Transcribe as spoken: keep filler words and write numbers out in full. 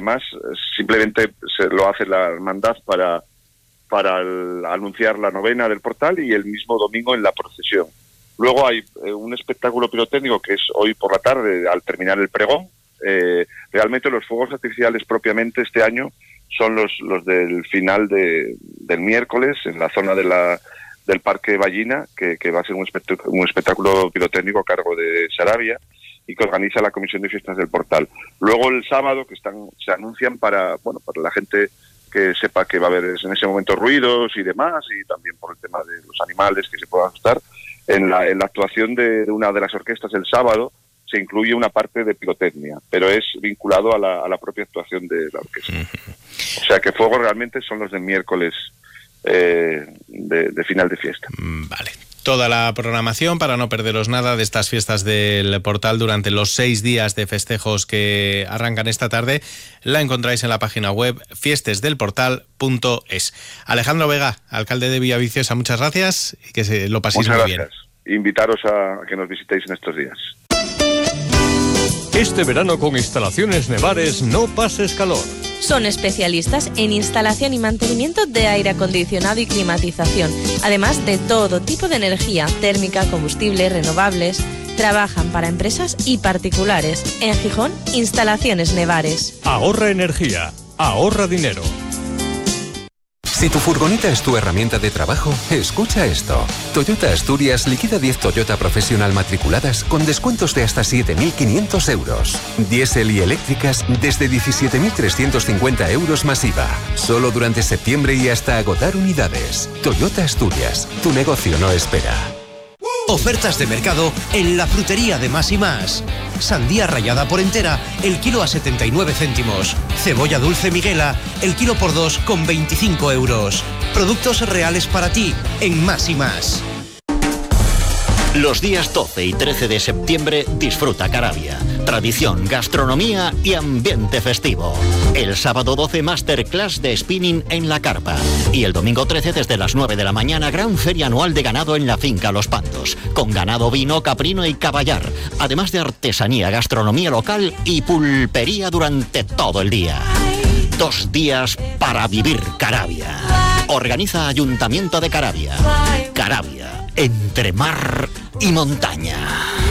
además simplemente se lo hace la hermandad para, para el, anunciar la novena del Portal y el mismo domingo en la procesión. Luego hay eh, un espectáculo pirotécnico que es hoy por la tarde, al terminar el pregón. Eh, realmente los fuegos artificiales propiamente este año son los, los del final de, del miércoles en la zona de la, del Parque Ballina, que, que va a ser un espectáculo, un espectáculo pirotécnico a cargo de Sarabia y que organiza la Comisión de Fiestas del Portal. Luego el sábado, que están se anuncian para bueno para la gente que sepa que va a haber en ese momento ruidos y demás, y también por el tema de los animales que se puedan asustar, en la, en la actuación de, de una de las orquestas el sábado se incluye una parte de pirotecnia, pero es vinculado a la, a la propia actuación de la orquesta. O sea que fuegos realmente son los del miércoles eh, de, de final de fiesta. Vale. Toda la programación para no perderos nada de estas fiestas del Portal durante los seis días de festejos que arrancan esta tarde la encontráis en la página web fiestes del portal punto es. Alejandro Vega, alcalde de Villaviciosa, muchas gracias y que se lo paséis muchas muy gracias. bien. Invitaros a que nos visitéis en estos días. Este verano con Instalaciones Nevares no pases calor. Son especialistas en instalación y mantenimiento de aire acondicionado y climatización, además de todo tipo de energía, térmica, combustible, renovables. Trabajan para empresas y particulares. En Gijón, Instalaciones Nevares. Ahorra energía, ahorra dinero. Si tu furgoneta es tu herramienta de trabajo, escucha esto. Toyota Asturias liquida diez Toyota Professional matriculadas con descuentos de hasta siete mil quinientos euros. Diésel y eléctricas desde diecisiete mil trescientos cincuenta euros masiva. Solo durante septiembre y hasta agotar unidades. Toyota Asturias, tu negocio no espera. Ofertas de mercado en la frutería de Más y Más. Sandía rallada por entera, el kilo a setenta y nueve céntimos. Cebolla dulce Miguela, el kilo por dos con veinticinco euros. Productos reales para ti en Más y Más. Los días doce y trece de septiembre disfruta Caravia. Tradición, gastronomía y ambiente festivo. El sábado doce, masterclass de spinning en la carpa. Y el domingo trece, desde las nueve de la mañana, gran feria anual de ganado en la finca Los Pantos. Con ganado, vino, caprino y caballar. Además de artesanía, gastronomía local y pulpería durante todo el día. Dos días para vivir Caravia. Organiza Ayuntamiento de Caravia. Caravia, entre mar y montaña.